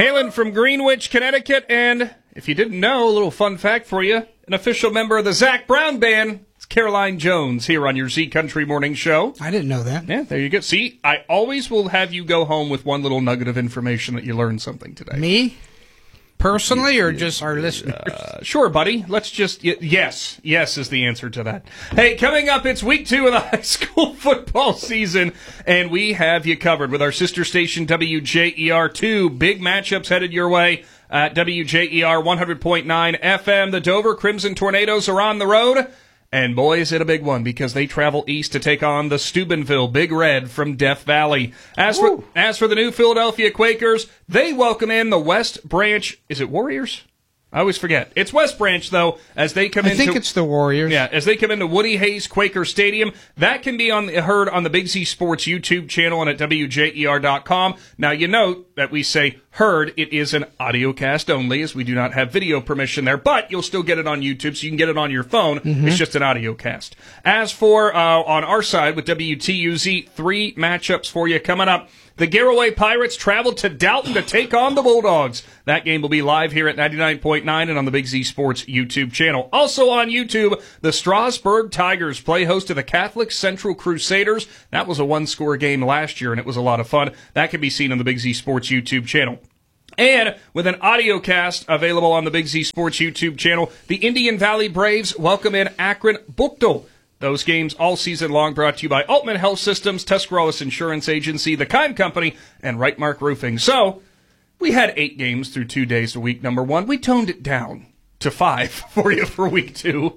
Hailing from Greenwich, Connecticut, and if you didn't know, a little fun fact for you, an official member of the Zac Brown Band. It's Caroline Jones here on your Z Country Morning Show. I didn't know that. Yeah, there you go. See, I always will have you go home with one little nugget of information that you learned something today. Me? Personally, or just our listeners? Sure, buddy. Let's just... Yes is the answer to that. Hey, coming up, it's week 2 of the high school football season, and we have you covered with our sister station, WJER. 2 big matchups headed your way at WJER 100.9 FM. The Dover Crimson Tornadoes are on the road. And boy, is it a big one, because they travel east to take on the Steubenville Big Red from Death Valley. As for the new Philadelphia Quakers, they welcome in the West Branch. Is it Warriors? I always forget. It's West Branch, though, as they come into... I think it's the Warriors. Yeah, as they come into Woody Hayes Quaker Stadium. That can be heard on the Big Z Sports YouTube channel and at WJER.com. Now, you note that we say heard. It is an audio cast only, as we do not have video permission there, but you'll still get it on YouTube, so you can get it on your phone. Mm-hmm. It's just an audio cast. As for on our side with WTUZ, 3 matchups for you coming up. The Garraway Pirates travel to Dalton to take on the Bulldogs. That game will be live here at 99.9 and on the Big Z Sports YouTube channel. Also on YouTube, the Strasburg Tigers play host to the Catholic Central Crusaders. That was a 1-score game last year, and it was a lot of fun. That can be seen on the Big Z Sports YouTube channel. And with an audio cast available on the Big Z Sports YouTube channel, the Indian Valley Braves welcome in Akron Buchtel. Those games all season long brought to you by Altman Health Systems, Tuscarawas Insurance Agency, The Kime Company, and Right Mark Roofing. So, we had 8 games through 2 days of week number 1. We toned it down to 5 for you for week 2.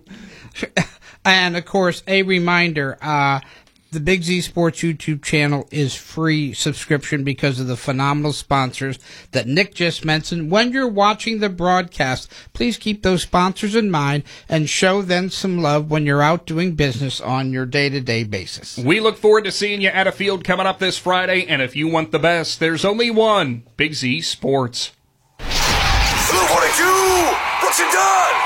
And, of course, a reminder, the Big Z Sports YouTube channel is free subscription because of the phenomenal sponsors that Nick just mentioned. When you're watching the broadcast, please keep those sponsors in mind and show them some love when you're out doing business on your day-to-day basis. We look forward to seeing you at a field coming up this Friday, and if you want the best, there's only one, Big Z Sports. Blue 42, Brooks and Dunn,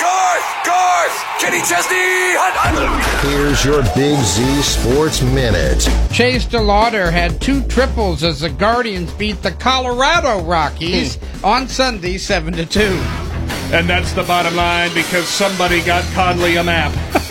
Garth, Kenny Chesney, Here's your Big Z Sports Minute. Chase DeLauder had 2 triples as the Guardians beat the Colorado Rockies on Sunday 7-2. And that's the bottom line, because somebody got Conley a map.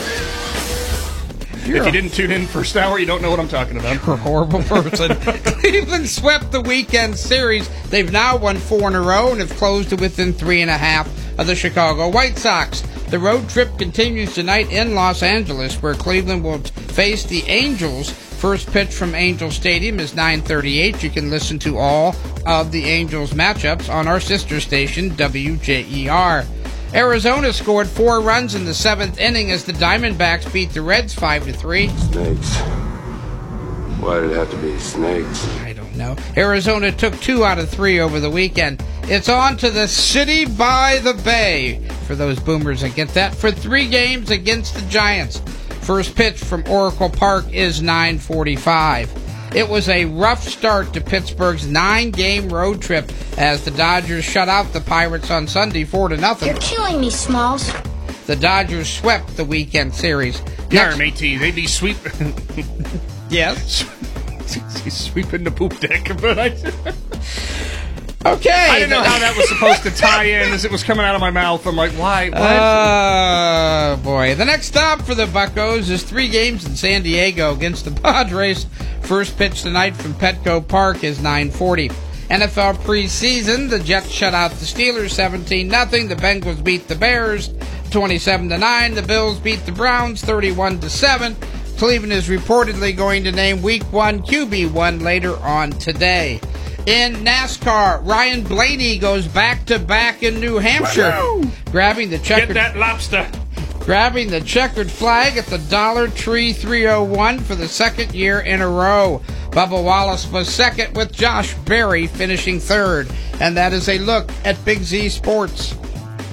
If you didn't tune in first hour, you don't know what I'm talking about. You're a horrible person. Cleveland swept the weekend series. They've now won 4 in a row and have closed to within 3.5 of the Chicago White Sox. The road trip continues tonight in Los Angeles, where Cleveland will face the Angels. First pitch from Angel Stadium is 9:38. You can listen to all of the Angels matchups on our sister station, WJER. Arizona scored 4 runs in the 7th inning as the Diamondbacks beat the Reds 5-3. Snakes. Why did it have to be snakes? I don't know. Arizona took 2 out of 3 over the weekend. It's on to the city by the bay, for those boomers that get that, for 3 games against the Giants. First pitch from Oracle Park is 9:45. It was a rough start to Pittsburgh's 9-game road trip as the Dodgers shut out the Pirates on Sunday 4-0. You're killing me, Smalls. The Dodgers swept the weekend series. Darn, matey, they'd be sweeping. Yes? He's sweeping the poop deck, but Okay. I didn't know how that was supposed to tie in as it was coming out of my mouth. I'm like, why? Oh, boy. The next stop for the Buccos is 3 games in San Diego against the Padres. First pitch tonight from Petco Park is 9:40. NFL preseason, the Jets shut out the Steelers 17-0. The Bengals beat the Bears 27-9. The Bills beat the Browns 31-7. Cleveland is reportedly going to name Week 1 QB1 later on today. In NASCAR, Ryan Blaney goes back-to-back in New Hampshire, grabbing the checkered... Get that lobster! Grabbing the checkered flag at the Dollar Tree 301 for the 2nd year in a row. Bubba Wallace was second, with Josh Berry finishing 3rd. And that is a look at Big Z Sports.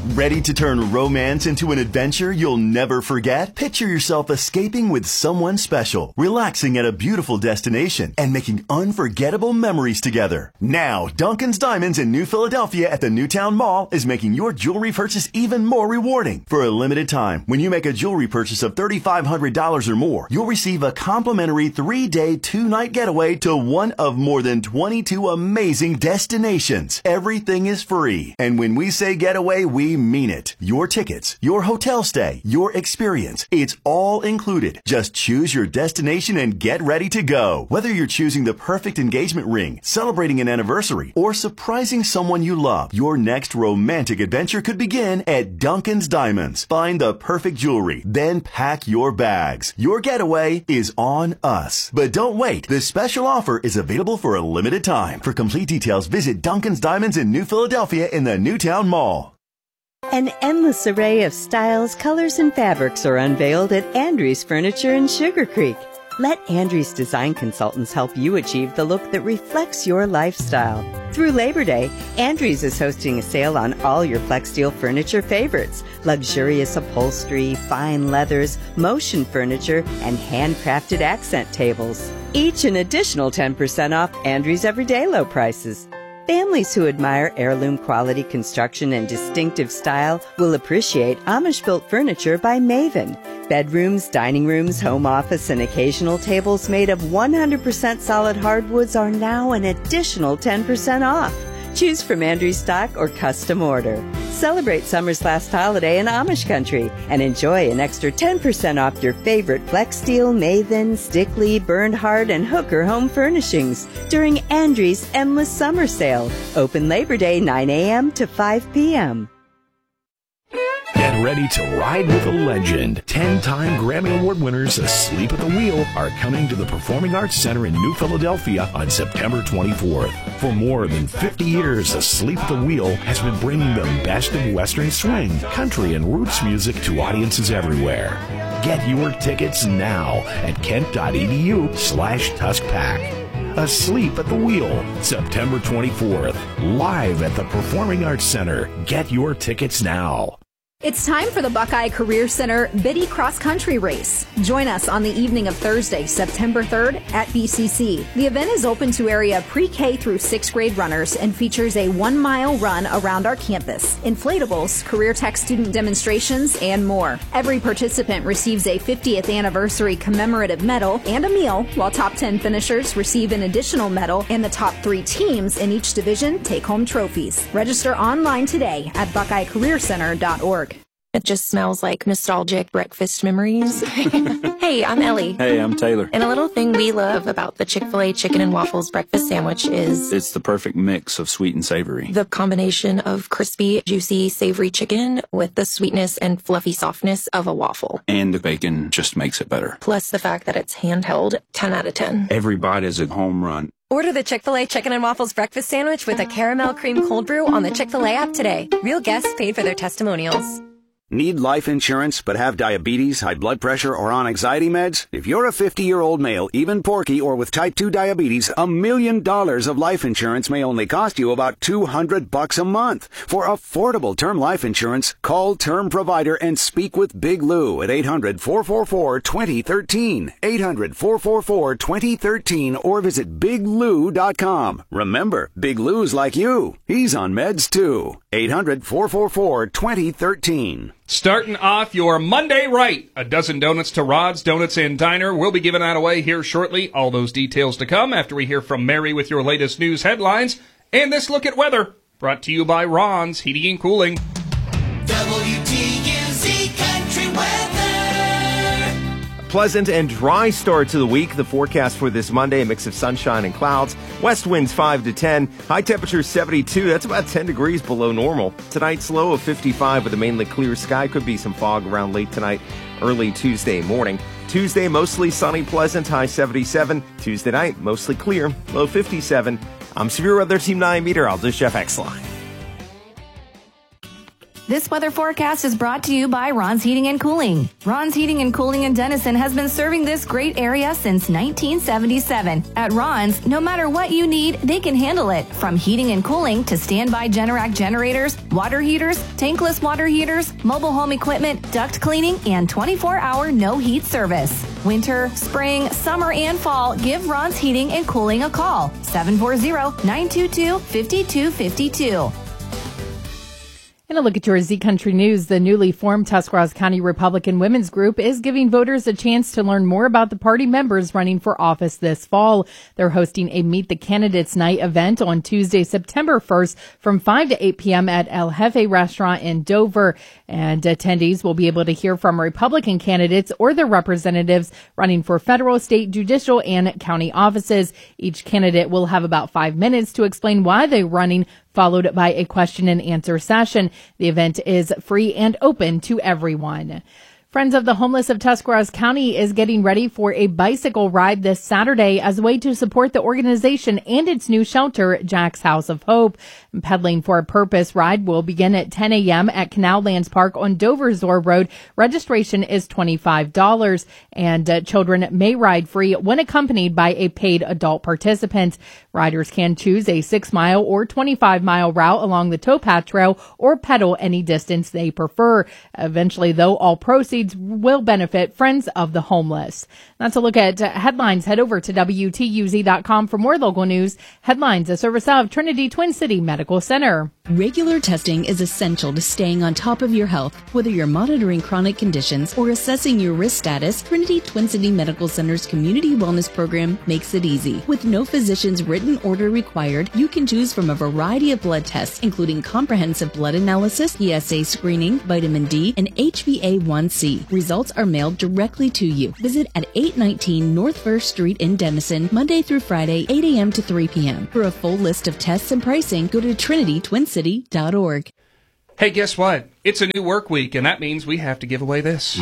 Ready to turn romance into an adventure you'll never forget? Picture yourself escaping with someone special, relaxing at a beautiful destination, and making unforgettable memories together. Now, Duncan's Diamonds in New Philadelphia at the Newtown Mall is making your jewelry purchase even more rewarding. For a limited time, when you make a jewelry purchase of $3,500 or more, you'll receive a complimentary 3-day, 2-night getaway to one of more than 22 amazing destinations. Everything is free. And when we say getaway, we mean it. Your tickets, your hotel stay, your experience, it's all included. Just choose your destination and get ready to go. Whether you're choosing the perfect engagement ring, celebrating an anniversary, or surprising someone you love, your next romantic adventure could begin at Duncan's Diamonds. Find the perfect jewelry, then pack your bags. Your getaway is on us. But don't wait. This special offer is available for a limited time. For complete details, visit Duncan's Diamonds in New Philadelphia in the Newtown Mall. An endless array of styles, colors, and fabrics are unveiled at Andrews Furniture in Sugar Creek. Let Andrews Design Consultants help you achieve the look that reflects your lifestyle. Through Labor Day, Andrews is hosting a sale on all your Flexsteel furniture favorites, luxurious upholstery, fine leathers, motion furniture, and handcrafted accent tables. Each an additional 10% off Andrews' everyday low prices. Families who admire heirloom quality construction and distinctive style will appreciate Amish-built furniture by Maven. Bedrooms, dining rooms, home office, and occasional tables made of 100% solid hardwoods are now an additional 10% off. Choose from Andrews stock or custom order. Celebrate summer's last holiday in Amish country and enjoy an extra 10% off your favorite Flexsteel, Maven, Stickley, Bernhard, and Hooker home furnishings during Andrews' Endless Summer Sale. Open Labor Day 9 a.m. to 5 p.m. Get ready to ride with a legend. 10-time Grammy Award winners Asleep at the Wheel are coming to the Performing Arts Center in New Philadelphia on September 24th. For more than 50 years, Asleep at the Wheel has been bringing the best of Western swing, country, and roots music to audiences everywhere. Get your tickets now at kent.edu/TuskPack. Asleep at the Wheel, September 24th, live at the Performing Arts Center. Get your tickets now. It's time for the Buckeye Career Center Biddy Cross Country Race. Join us on the evening of Thursday, September 3rd at BCC. The event is open to area pre-K through 6th grade runners and features a 1-mile run around our campus, inflatables, career tech student demonstrations, and more. Every participant receives a 50th anniversary commemorative medal and a meal, while top 10 finishers receive an additional medal, and the top 3 teams in each division take home trophies. Register online today at buckeyecareercenter.org. It just smells like nostalgic breakfast memories. Hey, I'm Ellie. Hey, I'm Taylor. And a little thing we love about the Chick-fil-A Chicken and Waffles breakfast sandwich is... it's the perfect mix of sweet and savory. The combination of crispy, juicy, savory chicken with the sweetness and fluffy softness of a waffle. And the bacon just makes it better. Plus the fact that it's handheld, 10 out of 10. Every bite is a home run. Order the Chick-fil-A Chicken and Waffles breakfast sandwich with a caramel cream cold brew on the Chick-fil-A app today. Real guests paid for their testimonials. Need life insurance but have diabetes, high blood pressure, or on anxiety meds? If you're a 50-year-old male, even porky, or with type 2 diabetes, $1 million of life insurance may only cost you about $200 a month. For affordable term life insurance, call Term Provider and speak with Big Lou at 800-444-2013, 800-444-2013, or visit biglou.com. Remember, Big Lou's like you. He's on meds too. 800-444-2013. Starting off your Monday right, a dozen donuts to Rod's Donuts and Diner. We'll be giving that away here shortly. All those details to come after we hear from Mary with your latest news headlines. And this look at weather, brought to you by Ron's Heating and Cooling. WTUZ Country Weather. Pleasant and dry start to the week. The forecast for this Monday, a mix of sunshine and clouds. West winds 5 to 10. High temperature 72. That's about 10 degrees below normal. Tonight's low of 55 with a mainly clear sky. Could be some fog around late tonight, early Tuesday morning. Tuesday, mostly sunny, pleasant, high 77. Tuesday night, mostly clear, low 57. I'm Severe Weather Team 9 meteorologist Jeff Exline. This weather forecast is brought to you by Ron's Heating and Cooling. Ron's Heating and Cooling in Denison has been serving this great area since 1977. At Ron's, no matter what you need, they can handle it. From heating and cooling to standby Generac generators, water heaters, tankless water heaters, mobile home equipment, duct cleaning, and 24-hour no-heat service. Winter, spring, summer, and fall, give Ron's Heating and Cooling a call. 740-922-5252. And a look at your Z Country News. The newly formed Tuscarawas County Republican Women's Group is giving voters a chance to learn more about the party members running for office this fall. They're hosting a Meet the Candidates Night event on Tuesday, September 1st from 5 to 8 p.m. at El Jefe Restaurant in Dover. And attendees will be able to hear from Republican candidates or their representatives running for federal, state, judicial, and county offices. Each candidate will have about 5 minutes to explain why they're running, followed by a question and answer session. The event is free and open to everyone. Friends of the Homeless of Tuscarawas County is getting ready for a bicycle ride this Saturday as a way to support the organization and its new shelter, Jack's House of Hope. Pedaling for a Purpose ride will begin at 10 a.m. at Canal Lands Park on Dover-Zor Road. Registration is $25, and children may ride free when accompanied by a paid adult participant. Riders can choose a 6-mile or 25-mile route along the towpath trail or pedal any distance they prefer. Eventually, though, all proceeds will benefit Friends of the Homeless. That's a look at headlines. Head over to WTUZ.com for more local news. Headlines, a service of Trinity Twin City Medical Center. Regular testing is essential to staying on top of your health. Whether you're monitoring chronic conditions or assessing your risk status, Trinity Twin City Medical Center's Community Wellness Program makes it easy. With no physician's written order required, you can choose from a variety of blood tests, including comprehensive blood analysis, PSA screening, vitamin D, and HbA1c. Results are mailed directly to you. Visit at 819 North 1st Street in Denison, Monday through Friday, 8 a.m. to 3 p.m. For a full list of tests and pricing, go to TrinityTwinCity.org. Hey, guess what? It's a new work week, and that means we have to give away this.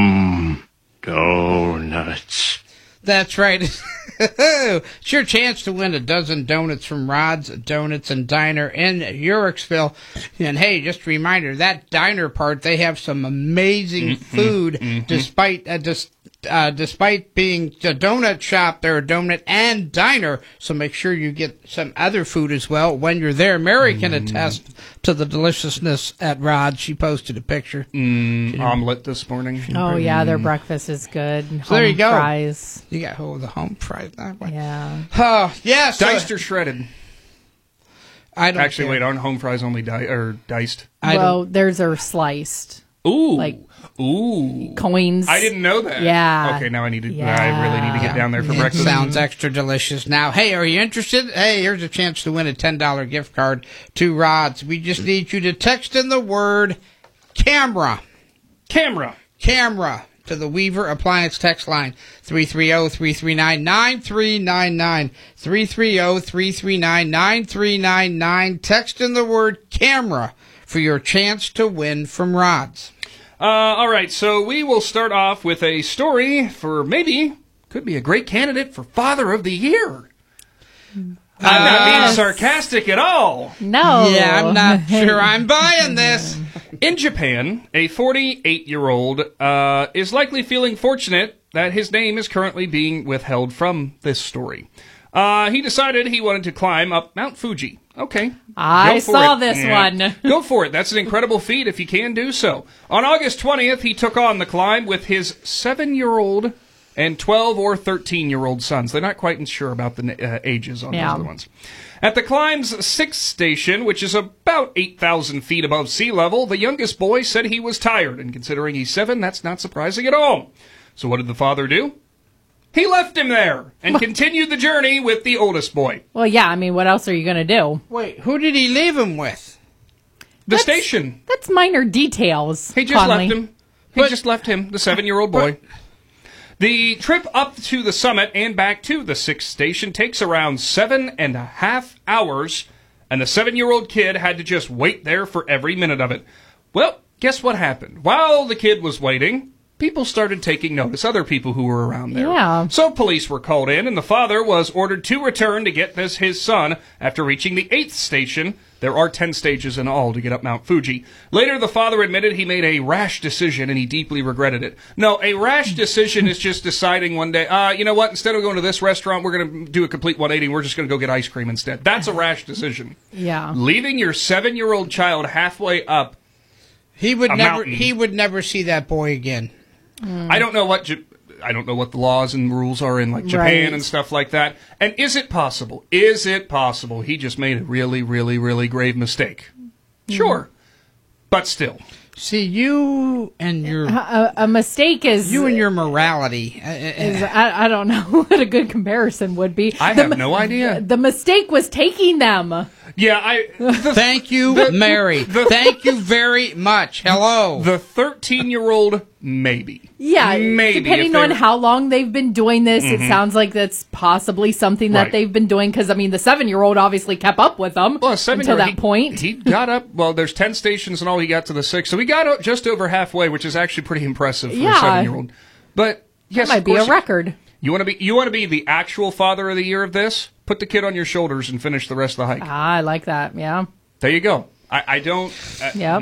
Donuts. That's right. It's your chance to win a dozen donuts from Rod's Donuts and Diner in Uhrichsville. And hey, just a reminder, that diner part, they have some amazing food despite being a donut shop. They're a donut and diner, so make sure you get some other food as well when you're there. Mary can attest to the deliciousness at Rod's. She posted a picture. Omelet this morning. Oh, yeah, their breakfast is good. So there you go. Fries. You got the home fries that way. Yeah. Yes. Diced or shredded? I don't Actually, care. wait, aren't home fries only diced? Well, theirs are sliced. Ooh. Coins. I didn't know that. Yeah. Okay, now I really need to get down there for breakfast. Sounds extra delicious. Now, hey, are you interested? Hey, here's a chance to win a $10 gift card to Rod's. We just need you to text in the word camera. Camera To the Weaver Appliance text line, 330-339-9399. 330-339-9399. Text in the word camera for your chance to win from Rod's. All right, so we will start off with a story for could be a great candidate for Father of the Year. I'm not being sarcastic at all. No. Yeah, I'm not sure I'm buying this. In Japan, a 48-year-old is likely feeling fortunate that his name is currently being withheld from this story. He decided he wanted to climb up Mount Fuji. Okay. I saw this one. Go for it. That's an incredible feat if you can do so. On August 20th, he took on the climb with his 7-year-old and 12 or 13-year-old sons. They're not quite sure about the ages on those other ones. At the climb's 6th station, which is about 8,000 feet above sea level, the youngest boy said he was tired, and considering he's 7, that's not surprising at all. So what did the father do? He left him there and continued the journey with the oldest boy. Well, yeah, I mean, what else are you going to do? Wait, who did he leave him with? The station. That's minor details. He just left him. He just left him, the 7-year-old boy. The trip up to the summit and back to the 6th station takes around 7.5 hours, and the 7-year-old kid had to just wait there for every minute of it. Well, guess what happened? While the kid was waiting, people started taking notice, other people who were around there. Yeah. So police were called in, and the father was ordered to return to get his son after reaching the 8th station. There are 10 stages in all to get up Mount Fuji. Later, the father admitted he made a rash decision, and he deeply regretted it. No, a rash decision is just deciding one day, you know what, instead of going to this restaurant, we're going to do a complete 180, we're just going to go get ice cream instead. That's a rash decision. Yeah. Leaving your 7-year-old child halfway up He would mountain. never see that boy again. I don't know what the laws and rules are in like Japan Right. and stuff like that. And is it possible he just made a really, really, really grave mistake? Sure. But still. See, you and your a mistake is you and your morality. I don't know what a good comparison would be. I have no idea. The mistake was taking them. Yeah, Thank you, Mary. Thank you very much. Hello. The 13-year-old, maybe. Yeah, maybe. depending on how long they've been doing this, it sounds like that's possibly something that Right. they've been doing. Because, I mean, the 7-year-old obviously kept up with them until that point. He got up, well, there's 10 stations and all, he got to the 6th. So he got up just over halfway, which is actually pretty impressive for a 7-year-old. But, yes, that might of be a course, record. You want to be the actual father of the year of this? Put the kid on your shoulders and finish the rest of the hike. I like that, yeah. There you go. I don't... Yep.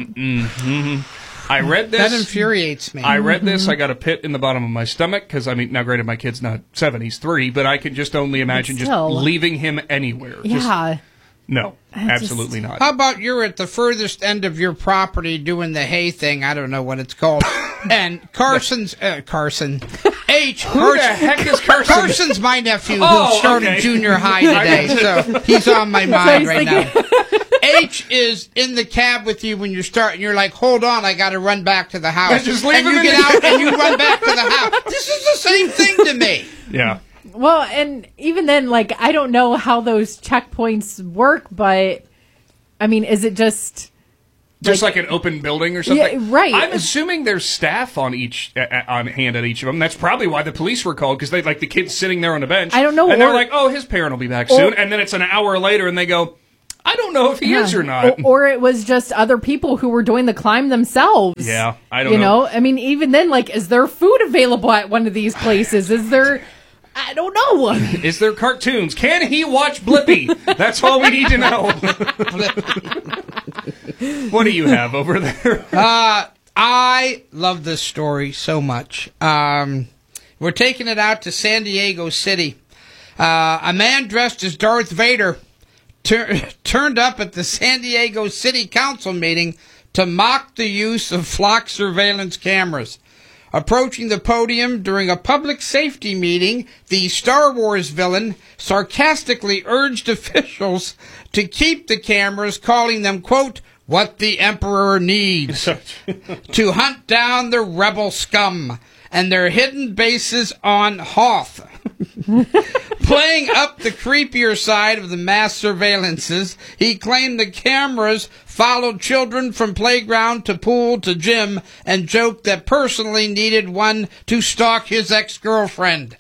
I read this. That infuriates me. I read this. I got a pit in the bottom of my stomach because, I mean, now granted, my kid's not 7, he's 3, but I can just only imagine just still. leaving him anywhere. Yeah. No, absolutely not. How about you're at the furthest end of your property doing the hay thing? I don't know what it's called. And Carson. Who the heck is Carson? Carson's my nephew who Oh, started okay. junior high today, so he's on my mind right now. H is in the cab with you when you start, and you're like, hold on, I got to run back to the house. Just leave and him you in get the out and you run back to the house. This is the same thing to me. Yeah. Well, and even then, like, I don't know how those checkpoints work, but, I mean, is it just like an open building or something? Yeah, right. I'm assuming there's staff on on hand at each of them. That's probably why the police were called, because they like the kid's sitting there on the bench. I don't know. And they're like, oh, his parent will be back soon. And then it's an hour later, and they go, I don't know if he is or not. Or it was just other people who were doing the climb themselves. Yeah, I don't know. I mean, even then, like, is there food available at one of these places? Is there... I don't know. Is there cartoons? Can he watch Blippi? That's all we need to know. What do you have over there? I love this story so much. We're taking it out to San Diego City. A man dressed as Darth Vader turned up at the San Diego City Council meeting to mock the use of flock surveillance cameras. Approaching the podium during a public safety meeting, the Star Wars villain sarcastically urged officials to keep the cameras, calling them, quote, what the Emperor needs, to hunt down the rebel scum and their hidden bases on Hoth. Playing up the creepier side of the mass surveillances, he claimed the cameras followed children from playground to pool to gym and joked that personally needed one to stalk his ex-girlfriend.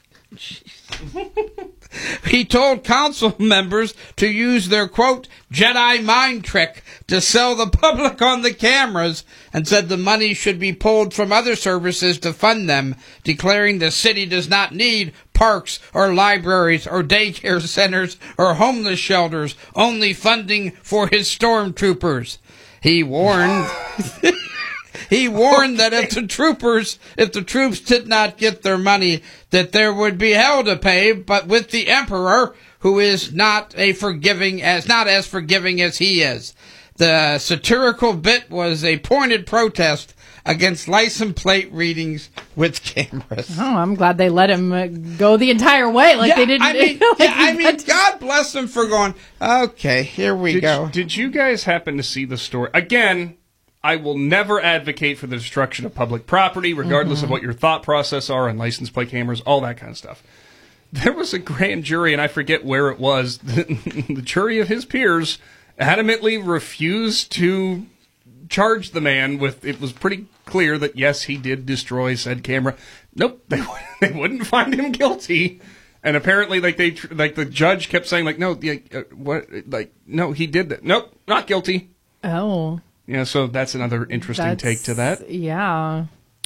He told council members to use their, quote, Jedi mind trick to sell the public on the cameras and said the money should be pulled from other services to fund them, declaring the city does not need parks or libraries or daycare centers or homeless shelters, only funding for his stormtroopers. He warned... He warned that if the troops did not get their money, that there would be hell to pay, but with the Emperor, who is not as forgiving as he is. The satirical bit was a pointed protest against license plate readings with cameras. Oh, I'm glad they let him go the entire way. Like they didn't. I mean, God bless them for going, okay, here we go. Did you guys happen to see the story? Again, I will never advocate for the destruction of public property, regardless of what your thought process are on license plate cameras, all that kind of stuff. There was a grand jury, and I forget where it was. The jury of his peers adamantly refused to charge the man with. It was pretty clear that yes, he did destroy said camera. Nope, they wouldn't find him guilty. And apparently, the judge kept saying no, no, he did that. Nope, not guilty. Oh. Yeah, so that's another interesting take to that. Yeah.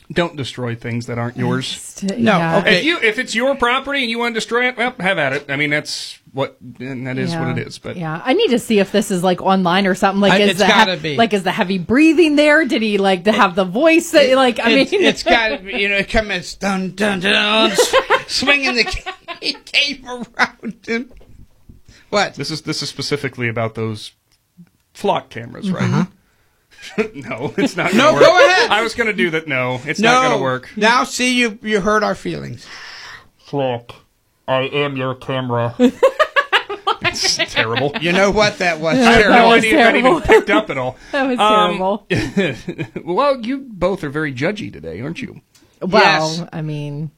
Don't destroy things that aren't yours. No, okay. If it's your property and you want to destroy it, well, have at it. I mean, that is what it is. But yeah, I need to see if this is like online or something. Like, it's gotta be. Like, is the heavy breathing there? Did he like to have the voice? That, like, I mean, it's got to be. You know, come in, dun dun dun, swinging the cape around. And what? This is specifically about those flock cameras, right? Uh-huh. No, it's not. No, work. go ahead. I was going to do that. No, it's not going to work. Now, see, you hurt our feelings. Flock, I am your camera. It's terrible. You know what that was? I have no idea if that even picked up at all. That was terrible. Well, you both are very judgy today, aren't you? Well, yes. I mean...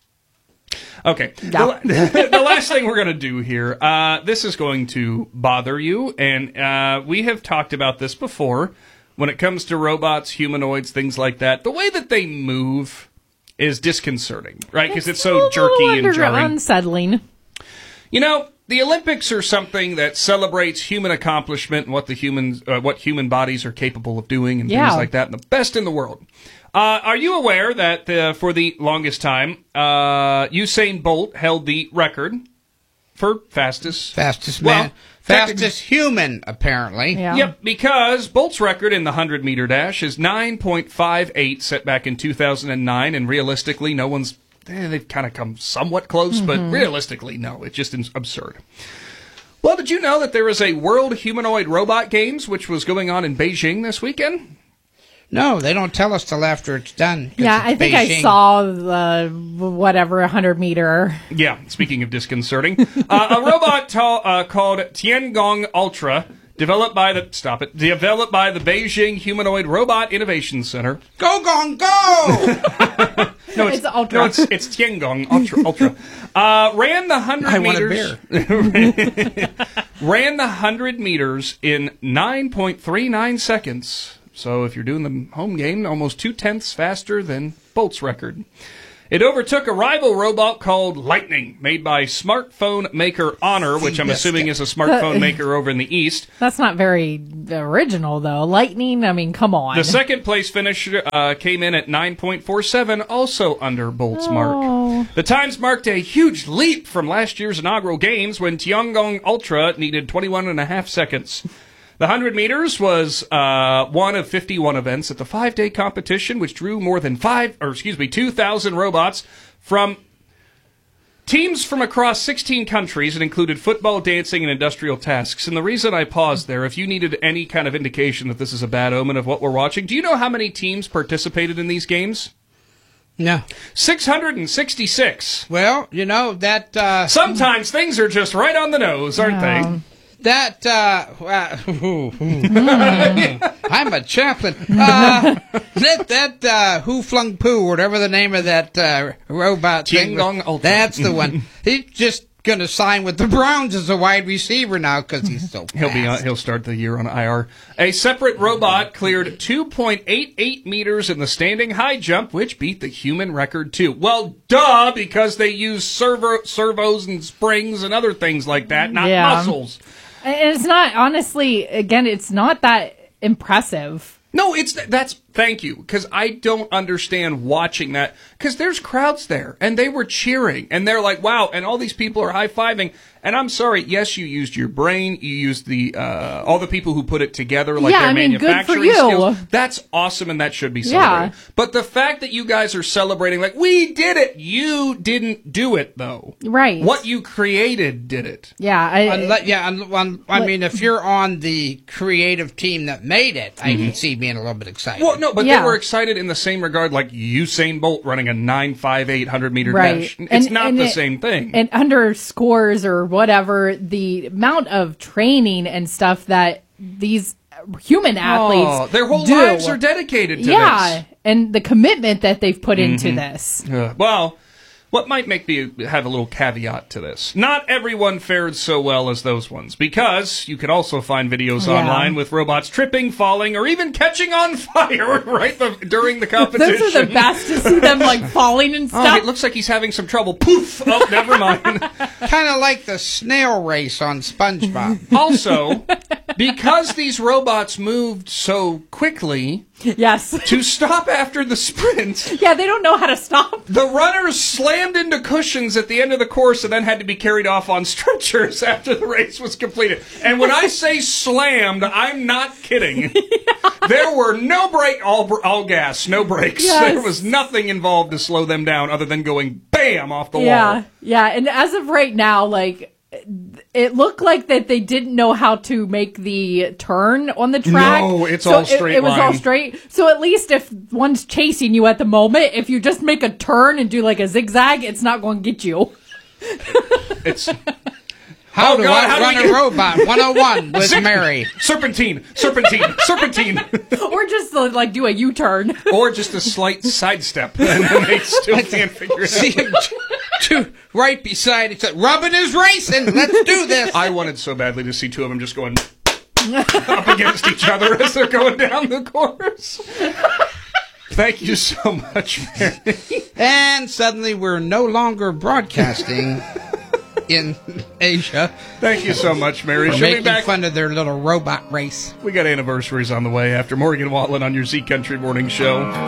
Okay. Yeah. The last thing we're going to do here, this is going to bother you, and we have talked about this before. When it comes to robots, humanoids, things like that, the way that they move is disconcerting, right? Because it's so jerky and jarring. Unsettling. You know, the Olympics are something that celebrates human accomplishment and what human bodies are capable of doing and things like that, and the best in the world. Are you aware that for the longest time, Usain Bolt held the record for fastest man, fastest human, apparently. Yeah. Yep, because Bolt's record in the 100-meter dash is 9.58, set back in 2009, and realistically, no one's... they've kind of come somewhat close, but realistically, no, it's just absurd. Well, did you know that there is a World Humanoid Robot Games, which was going on in Beijing this weekend? No, they don't tell us till after it's done. Yeah, I think I saw the 100-meter. Yeah, speaking of disconcerting. A robot called Tiangong Ultra, developed by the Beijing Humanoid Robot Innovation Center. Go, Gong, go! No, it's Ultra. No, it's Tiangong Ultra. Ran the 100 meters. Ran the 100 meters in 9.39 seconds. So if you're doing the home game, almost 2/10 faster than Bolt's record. It overtook a rival robot called Lightning, made by smartphone maker Honor, which I'm assuming is a smartphone maker over in the East. That's not very original, though. Lightning, I mean, come on. The second place finisher came in at 9.47, also under Bolt's mark. The times marked a huge leap from last year's inaugural games when Tiangong Ultra needed 21.5 seconds. The 100 meters was one of 51 events at the 5-day competition, which drew more than 2,000 robots from teams from across 16 countries and included football, dancing, and industrial tasks. And the reason I paused there, if you needed any kind of indication that this is a bad omen of what we're watching, do you know how many teams participated in these games? No. 666. Well, you know, that... sometimes things are just right on the nose, aren't they? That, I'm a chaplain. That Who Flung Poo, whatever the name of that robot thing. That's the one. He's just going to sign with the Browns as a wide receiver now because he's so fast. He'll start the year on IR. A separate robot cleared 2.88 meters in the standing high jump, which beat the human record too. Well, duh, because they use servos and springs and other things like that, not muscles. And it's not, honestly, again, it's not that impressive. No, thank you, because I don't understand watching that, because there's crowds there, and they were cheering, and they're like, wow, and all these people are high-fiving, and I'm sorry, yes, you used your brain, you used all the people who put it together, like their manufacturing good for you. skills. That's awesome, and that should be celebrated. Yeah. But the fact that you guys are celebrating, like, we did it, you didn't do it, though. Right. What you created did it. Yeah. I mean, if you're on the creative team that made it, I can see being a little bit excited. Well, no, but they were excited in the same regard, like Usain Bolt running a 9.58 100-meter dash. It's not the same thing. And underscores or whatever the amount of training and stuff that these human athletes their whole lives are dedicated to this. Yeah, and the commitment that they've put into this. Well, what might make me have a little caveat to this? Not everyone fared so well as those ones, because you can also find videos online with robots tripping, falling, or even catching on fire during the competition. Those are the best to see them like falling and stuff. Oh, it looks like he's having some trouble. Poof! Oh, never mind. Kind of like the snail race on SpongeBob. Also, because these robots moved so quickly, Yes. To stop after the sprint. Yeah, they don't know how to stop. The runners slammed into cushions at the end of the course and then had to be carried off on stretchers after the race was completed. And when I say slammed, I'm not kidding. Yeah. There were no brake, all gas, no brakes. Yes. There was nothing involved to slow them down other than going bam off the wall. Yeah, and as of right now, like, it looked like that they didn't know how to make the turn on the track. No, it's all straight It was line. all straight. So at least if one's chasing you at the moment, if you just make a turn and do like a zigzag, it's not going to get you. It's... How to run a robot 101 with Mary. Serpentine. Or just like do a U-turn. Or just a slight sidestep. And they still can't figure it out. See him right beside each other. Rubbin is racing. Let's do this. I wanted so badly to see two of them just going up against each other as they're going down the course. Thank you so much, Mary. And suddenly we're no longer broadcasting in Asia. Thank you so much, Mary. We're making fun of their little robot race. We got anniversaries on the way after Morgan Wallen on your Z Country Morning Show.